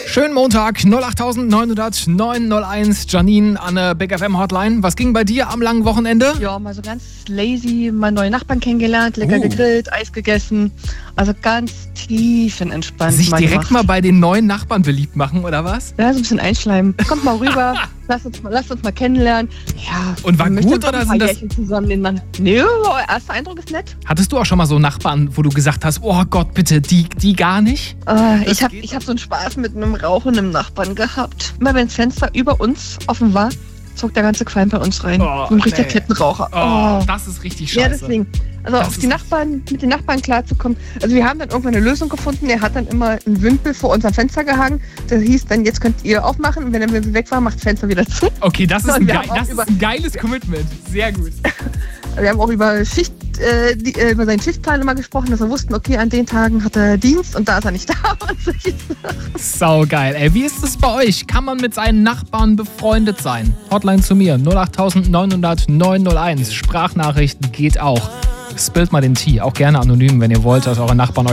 Schönen Montag, 08900 901. Janine an der Big FM Hotline. Was ging bei dir am langen Wochenende? Ja, mal so ganz lazy, mal neue Nachbarn kennengelernt, lecker gegrillt, Eis gegessen. Also ganz tiefenentspannt. Sich direkt mal bei den neuen Nachbarn beliebt machen, oder was? Ja, so ein bisschen einschleimen. Kommt mal rüber, lasst uns mal kennenlernen. Ja, und war gut oder sind das... zusammen nee, erster Eindruck ist nett. Hattest du auch schon mal so Nachbarn, wo du gesagt hast, oh Gott, bitte, die gar nicht? Ich hab so einen Spaß mit einem rauchenden Nachbarn gehabt. Immer wenn das Fenster über uns offen war, zog der ganze Qualm bei uns rein. So ein richtiger Kettenraucher. Das ist richtig scheiße. Ja, deswegen. Also mit den Nachbarn klarzukommen. Also wir haben dann irgendwann eine Lösung gefunden. Er hat dann immer einen Wimpel vor unserem Fenster gehangen. Das hieß dann, jetzt könnt ihr aufmachen. Und wenn der Wimpel weg war, macht das Fenster wieder zu. Okay, das ist ein geiles Commitment. Sehr gut. Wir haben auch über über seinen Schichtplan immer gesprochen, dass wir wussten, okay, an den Tagen hat er Dienst und da ist er nicht da. Saugeil. Ey, wie ist es bei euch? Kann man mit seinen Nachbarn befreundet sein? Hotline zu mir, 08900 901. Sprachnachrichten geht auch. Spillt mal den Tee, auch gerne anonym, wenn ihr wollt, dass eure Nachbarn euch